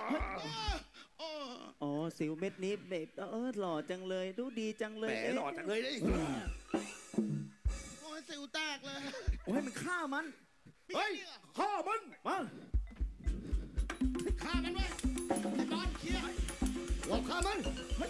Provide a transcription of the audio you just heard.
อ๋อสิวเม็ดนี้เบหล่อจังเลยดูดีจังเลยแหมหล่อจังเลยดิโอ้ยสิวแตกเลยโอ้ยมันฆ่ามันเฮ้ยฆ่ามันมาฆ่ามันไว้ไอ้บอลเคลียร์เราฆ่ามัน